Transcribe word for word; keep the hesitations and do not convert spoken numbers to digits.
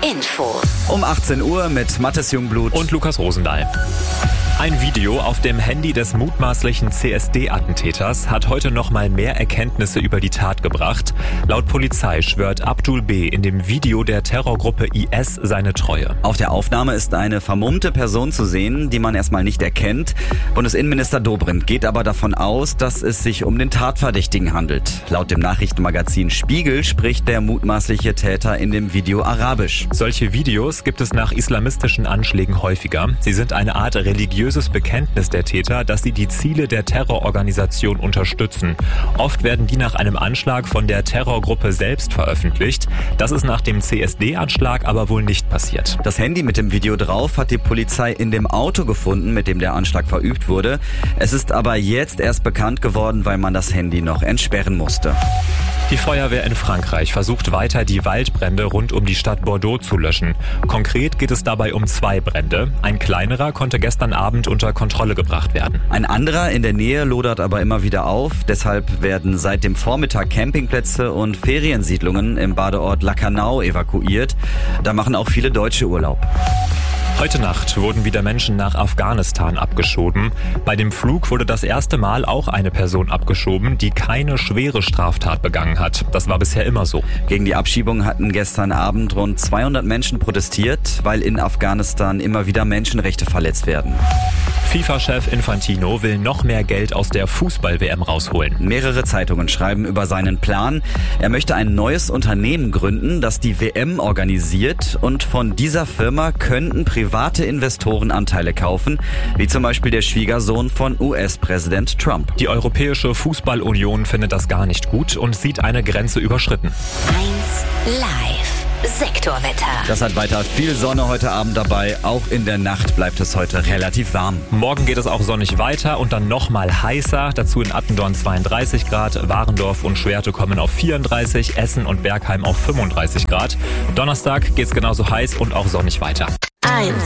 Infos. Um achtzehn Uhr mit Mathis Jungblut und Lukas Rosendahl. Ein Video auf dem Handy des mutmaßlichen C S D-Attentäters hat heute noch mal mehr Erkenntnisse über die Tat gebracht. Laut Polizei schwört Abdul B. in dem Video der Terrorgruppe I S seine Treue. Auf der Aufnahme ist eine vermummte Person zu sehen, die man erstmal nicht erkennt. Bundesinnenminister Dobrindt geht aber davon aus, dass es sich um den Tatverdächtigen handelt. Laut dem Nachrichtenmagazin Spiegel spricht der mutmaßliche Täter in dem Video Arabisch. Solche Videos gibt es nach islamistischen Anschlägen häufiger. Sie sind eine Art religiöses Bekenntnis der Täter, dass sie die Ziele der Terrororganisation unterstützen. Oft werden die nach einem Anschlag von der Terrorgruppe selbst veröffentlicht. Das ist nach dem C S D-Anschlag aber wohl nicht passiert. Das Handy mit dem Video drauf hat die Polizei in dem Auto gefunden, mit dem der Anschlag verübt wurde. Es ist aber jetzt erst bekannt geworden, weil man das Handy noch entsperren musste. Die Feuerwehr in Frankreich versucht weiter, die Waldbrände rund um die Stadt Bordeaux zu löschen. Konkret geht es dabei um zwei Brände. Ein kleinerer konnte gestern Abend unter Kontrolle gebracht werden. Ein anderer in der Nähe lodert aber immer wieder auf. Deshalb werden seit dem Vormittag Campingplätze und Feriensiedlungen im Badeort Lacanau evakuiert. Da machen auch viele Deutsche Urlaub. Heute Nacht wurden wieder Menschen nach Afghanistan abgeschoben. Bei dem Flug wurde das erste Mal auch eine Person abgeschoben, die keine schwere Straftat begangen hat. Das war bisher immer so. Gegen die Abschiebung hatten gestern Abend rund zweihundert Menschen protestiert, weil in Afghanistan immer wieder Menschenrechte verletzt werden. FIFA-Chef Infantino will noch mehr Geld aus der Fußball-W M rausholen. Mehrere Zeitungen schreiben über seinen Plan. Er möchte ein neues Unternehmen gründen, das die W M organisiert, und von dieser Firma könnten private Investoren Anteile kaufen, wie zum Beispiel der Schwiegersohn von U S-Präsident Trump. Die Europäische Fußball-Union findet das gar nicht gut und sieht eine Grenze überschritten. eins Live. Sektorwetter. Das hat weiter viel Sonne heute Abend dabei. Auch in der Nacht bleibt es heute relativ warm. Morgen geht es auch sonnig weiter und dann nochmal heißer. Dazu in Attendorn zweiunddreißig Grad, Warendorf und Schwerte kommen auf vierunddreißig, Essen und Bergheim auf fünfunddreißig Grad. Donnerstag geht es genauso heiß und auch sonnig weiter. eins